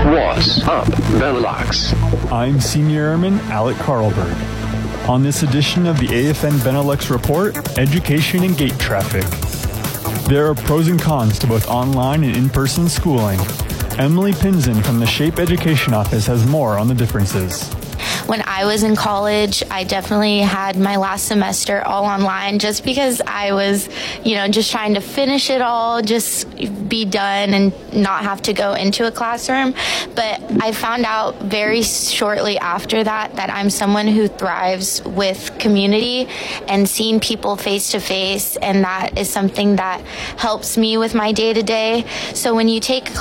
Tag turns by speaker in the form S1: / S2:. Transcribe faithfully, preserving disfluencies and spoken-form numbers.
S1: What's up, Benelux?
S2: I'm Senior Airman Alec Carlberg. On this edition of the A F N Benelux Report, Education and Gate Traffic. There are pros and cons to both online and in-person schooling. Emily Pinzon from the SHAPE Education Office has more on the differences.
S3: When I was in college, I definitely had my last semester all online just because I was, you know, just trying to finish it all, just be done and not have to go into a classroom. But I found out very shortly after that that I'm someone who thrives with community and seeing people face to face, and that is something that helps me with my day to day. So when you take